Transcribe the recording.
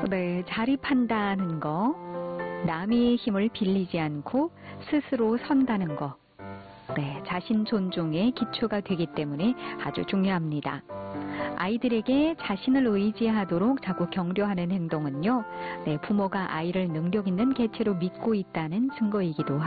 네, 자립한다는 거, 남의 힘을 빌리지 않고 스스로 선다는 거. 네, 자신 존중의 기초가 되기 때문에 아주 중요합니다. 아이들에게 자신을 의지하도록 자꾸 격려하는 행동은요, 네, 부모가 아이를 능력 있는 개체로 믿고 있다는 증거이기도 합니다.